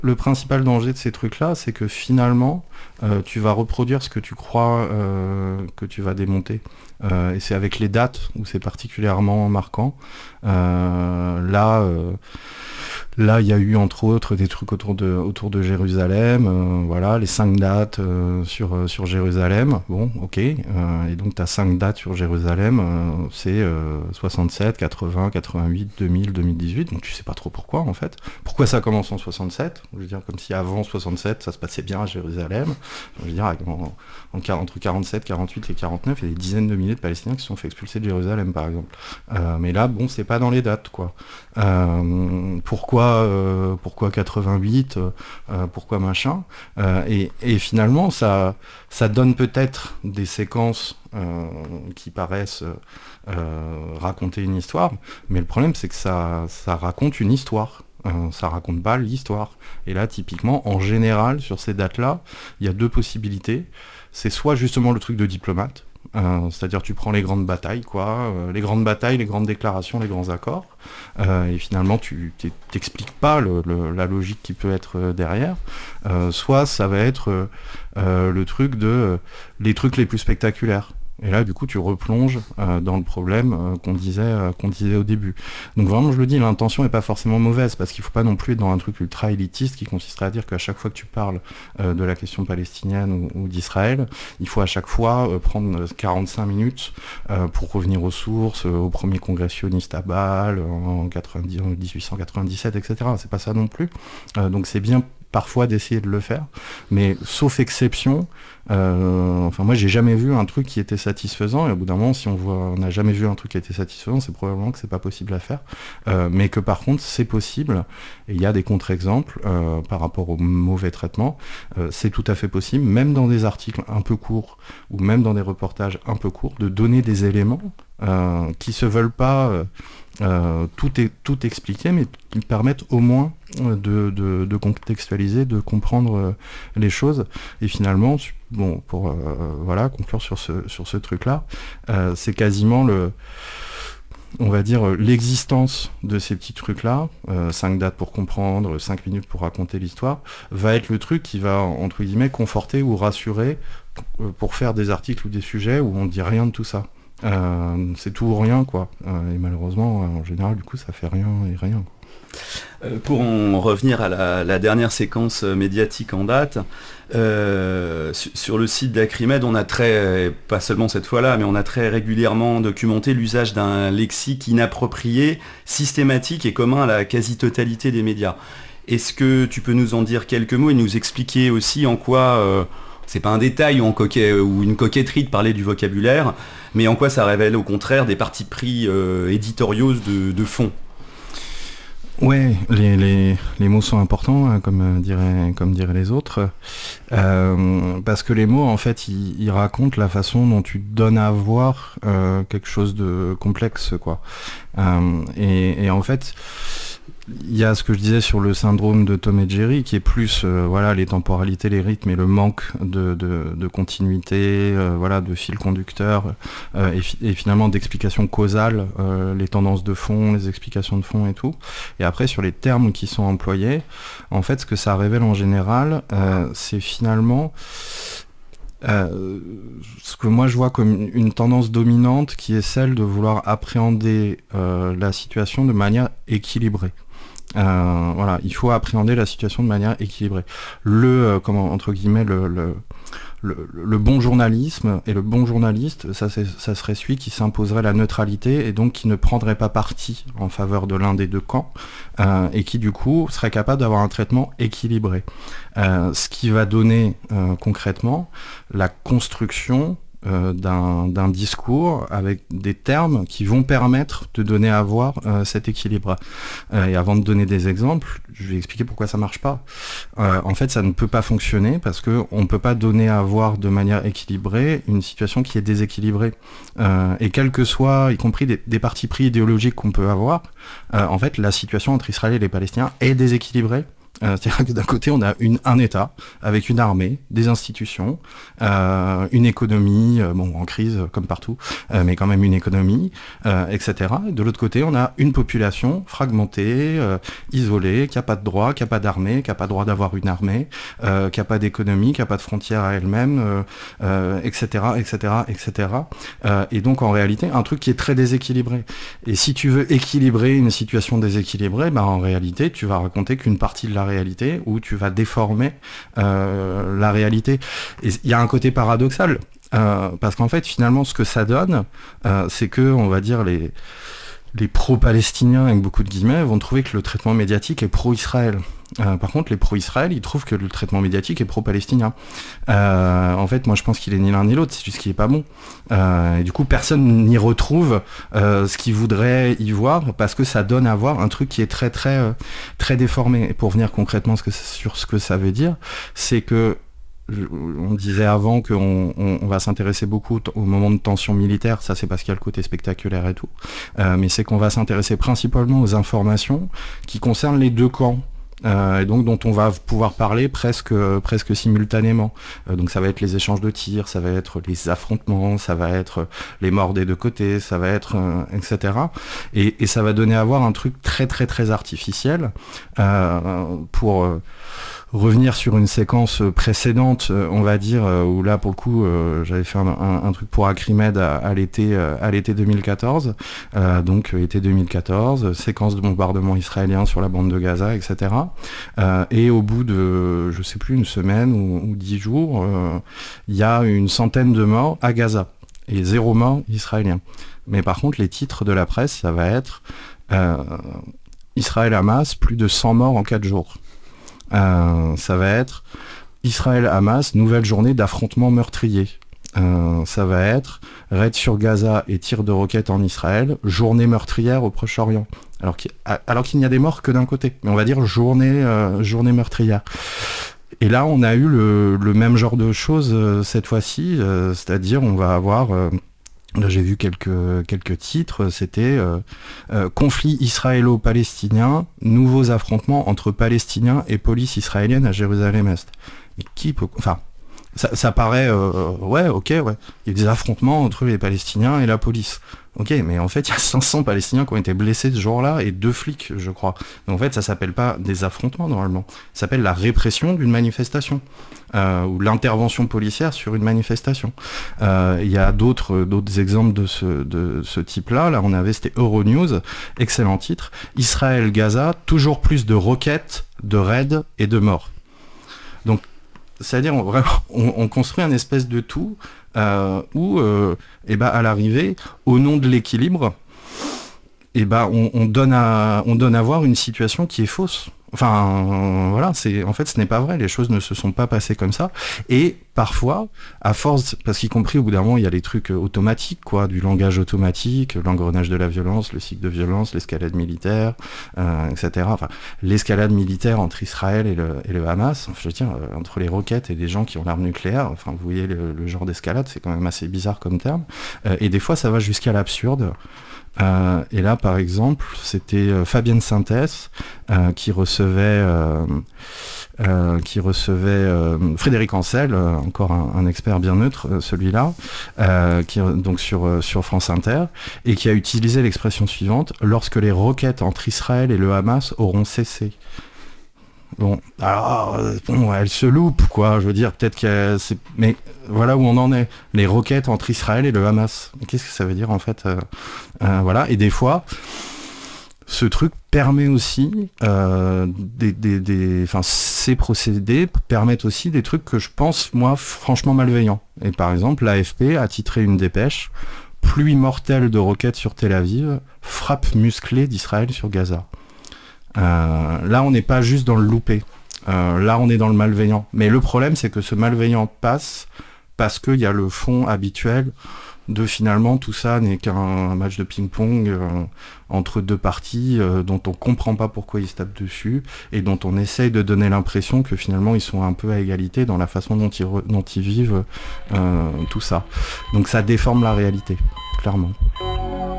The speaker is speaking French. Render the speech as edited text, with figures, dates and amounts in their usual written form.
Le principal danger de ces trucs-là, c'est que finalement, tu vas reproduire ce que tu crois que tu vas démonter. Et c'est avec les dates où c'est particulièrement marquant. Là, il y a eu entre autres des trucs autour de Jérusalem, voilà, les 5 dates sur Jérusalem. Bon, ok. Et donc tu as 5 dates sur Jérusalem, c'est 67, 80, 88, 2000, 2018. Donc tu sais pas trop pourquoi en fait. Pourquoi ça commence en 67 ? Je veux dire, comme si avant 67 ça se passait bien à Jérusalem. Je veux dire, entre 47, 48 et 49, il y a des dizaines de milliers de Palestiniens qui se sont fait expulser de Jérusalem par exemple. Mais là, bon, c'est pas dans les dates quoi. Pourquoi 88, pourquoi machin, et finalement ça donne peut-être des séquences qui paraissent raconter une histoire, mais le problème c'est que ça raconte une histoire. Ça raconte pas l'histoire. Et là, typiquement, en général, sur ces dates-là, il y a deux possibilités. C'est soit justement le truc de diplomate, c'est-à-dire tu prends les grandes batailles, les grandes batailles, les grandes déclarations, les grands accords, et finalement tu t'expliques pas la logique qui peut être derrière. Soit ça va être le truc les trucs les plus spectaculaires. Et là, du coup, tu replonges dans le problème qu'on disait au début. Donc vraiment, je le dis, l'intention n'est pas forcément mauvaise, parce qu'il ne faut pas non plus être dans un truc ultra élitiste qui consisterait à dire qu'à chaque fois que tu parles de la question palestinienne ou d'Israël, il faut à chaque fois prendre 45 minutes pour revenir aux sources, au premier congrès sioniste à Bâle, en 1897, etc. C'est pas ça non plus. Donc c'est bien parfois d'essayer de le faire, mais sauf exception, moi j'ai jamais vu un truc qui était satisfaisant, et au bout d'un moment, si on n'a jamais vu un truc qui était satisfaisant, c'est probablement que c'est pas possible à faire, mais que par contre c'est possible, et il y a des contre-exemples par rapport au mauvais traitement, c'est tout à fait possible, même dans des articles un peu courts, ou même dans des reportages un peu courts, de donner des éléments qui se veulent pas tout expliquer, mais qui permettent au moins de contextualiser, de comprendre les choses. Et finalement, pour conclure sur ce truc-là, c'est quasiment on va dire l'existence de ces petits trucs-là, 5 dates pour comprendre, 5 minutes pour raconter l'histoire, va être le truc qui va, entre guillemets, conforter ou rassurer pour faire des articles ou des sujets où on ne dit rien de tout ça. C'est tout ou rien, quoi. Et malheureusement, en général, du coup, ça fait rien et rien, quoi. Pour en revenir à la dernière séquence médiatique en date, sur le site d'Acrimed, on a pas seulement cette fois-là, mais on a très régulièrement documenté l'usage d'un lexique inapproprié, systématique et commun à la quasi-totalité des médias. Est-ce que tu peux nous en dire quelques mots et nous expliquer aussi en quoi... c'est pas un détail ou une coquetterie de parler du vocabulaire, mais en quoi ça révèle au contraire des partis pris éditoriaux de fond. Ouais, les mots sont importants, comme diraient les autres, parce que les mots, en fait, ils racontent la façon dont tu donnes à voir quelque chose de complexe, quoi. Et en fait, il y a ce que je disais sur le syndrome de Tom et Jerry, qui est plus les temporalités, les rythmes et le manque de continuité, de fil conducteur, et finalement d'explications causales, les tendances de fond, les explications de fond et tout. Et après, sur les termes qui sont employés, en fait, ce que ça révèle en général, c'est finalement... ce que moi je vois comme une tendance dominante qui est celle de vouloir appréhender la situation de manière équilibrée. Il faut appréhender la situation de manière équilibrée. Le bon journalisme et le bon journaliste, ça serait celui qui s'imposerait la neutralité et donc qui ne prendrait pas parti en faveur de l'un des deux camps et qui du coup serait capable d'avoir un traitement équilibré. Ce qui va donner concrètement la construction d'un discours avec des termes qui vont permettre de donner à voir cet équilibre. Et avant de donner des exemples, je vais expliquer pourquoi ça marche pas. En fait, ça ne peut pas fonctionner parce que on peut pas donner à voir de manière équilibrée une situation qui est déséquilibrée. Et quel que soit, y compris des partis pris idéologiques qu'on peut avoir, en fait, la situation entre Israël et les Palestiniens est déséquilibrée. C'est-à-dire que d'un côté, on a un État avec une armée, des institutions, une économie, en crise comme partout, mais quand même une économie, etc. Et de l'autre côté, on a une population fragmentée, isolée, qui n'a pas de droit, qui n'a pas d'armée, qui n'a pas droit d'avoir une armée, qui n'a pas d'économie, qui n'a pas de frontières à elle-même, etc., etc., etc. Et donc, en réalité, un truc qui est très déséquilibré. Et si tu veux équilibrer une situation déséquilibrée, en réalité, tu vas raconter qu'une partie de la réalité, ou tu vas déformer la réalité. Et il y a un côté paradoxal, parce qu'en fait, finalement, ce que ça donne, c'est que, on va dire, les pro-palestiniens, avec beaucoup de guillemets, vont trouver que le traitement médiatique est pro-Israël. Par contre, les pro-Israël, ils trouvent que le traitement médiatique est pro-palestinien. En fait, moi, je pense qu'il est ni l'un ni l'autre, c'est juste qu'il est pas bon. Et du coup, personne n'y retrouve ce qu'il voudrait y voir, parce que ça donne à voir un truc qui est très, très, très déformé. Et pour venir concrètement sur ce que ça veut dire, c'est que on disait avant qu'on va s'intéresser beaucoup au moment de tension militaire, ça c'est parce qu'il y a le côté spectaculaire et tout, mais c'est qu'on va s'intéresser principalement aux informations qui concernent les deux camps. Et donc dont on va pouvoir parler presque simultanément. Donc ça va être les échanges de tirs, ça va être les affrontements, ça va être les morts des deux côtés, ça va être etc. Et ça va donner à voir un truc très très très artificiel pour revenir sur une séquence précédente, on va dire, où là pour le coup j'avais fait un truc pour Acrimed à l'été 2014, donc été 2014, séquence de bombardement israélien sur la bande de Gaza, etc. Et au bout de, je sais plus, une semaine ou 10 jours, il y a une centaine de morts à Gaza et 0 mort israélien. Mais par contre, les titres de la presse, ça va être Israël-Hamas, plus de 100 morts en 4 jours. Ça va être Israël-Hamas, nouvelle journée d'affrontements meurtriers. Ça va être raid sur Gaza et tir de roquettes en Israël, journée meurtrière au Proche-Orient. Alors qu'il n'y a des morts que d'un côté, mais on va dire journée meurtrière. Et là, on a eu le même genre de choses cette fois-ci, c'est-à-dire on va avoir... Là, j'ai vu quelques titres, c'était conflit israélo-palestinien, nouveaux affrontements entre Palestiniens et police israélienne à Jérusalem-Est. Mais qui peut... Enfin, ça paraît... ouais, ok, ouais. Il y a des affrontements entre les Palestiniens et la police. Ok, mais en fait, il y a 500 Palestiniens qui ont été blessés ce jour-là et 2 flics, je crois. Donc en fait, ça s'appelle pas des affrontements, normalement. Ça s'appelle la répression d'une manifestation. Ou l'intervention policière sur une manifestation. Il y a d'autres exemples de ce type-là. Là, c'était Euronews, excellent titre. Israël-Gaza, toujours plus de roquettes, de raids et de morts. Donc, c'est-à-dire, on construit un espèce de tout où, à l'arrivée, au nom de l'équilibre, on donne à voir une situation qui est fausse. Enfin, voilà, en fait, ce n'est pas vrai, les choses ne se sont pas passées comme ça, et parfois, à force, parce qu'y compris au bout d'un moment, il y a les trucs automatiques, quoi, du langage automatique, l'engrenage de la violence, le cycle de violence, l'escalade militaire, etc. Enfin, l'escalade militaire entre Israël et le Hamas, je veux dire, entre les roquettes et des gens qui ont l'arme nucléaire, enfin, vous voyez le genre d'escalade, c'est quand même assez bizarre comme terme, et des fois, ça va jusqu'à l'absurde. Et là, par exemple, c'était Fabienne Sintès qui recevait Frédéric Ancel, encore un expert bien neutre, celui-là, donc sur France Inter, et qui a utilisé l'expression suivante: lorsque les roquettes entre Israël et le Hamas auront cessé. Bon, alors, elle se loupe, quoi, je veux dire, peut-être mais voilà où on en est. Les roquettes entre Israël et le Hamas. Qu'est-ce que ça veut dire, en fait voilà, et des fois, ce truc permet aussi, ces procédés permettent aussi des trucs que je pense, moi, franchement malveillants. Et par exemple, l'AFP a titré une dépêche: pluie mortelle de roquettes sur Tel Aviv, frappe musclée d'Israël sur Gaza. Là, on n'est pas juste dans le loupé. Là, on est dans le malveillant. Mais le problème, c'est que ce malveillant passe parce qu'il y a le fond habituel de finalement tout ça n'est qu'un match de ping-pong entre deux parties dont on comprend pas pourquoi ils se tapent dessus et dont on essaye de donner l'impression que finalement ils sont un peu à égalité dans la façon dont ils vivent tout ça. Donc ça déforme la réalité, clairement.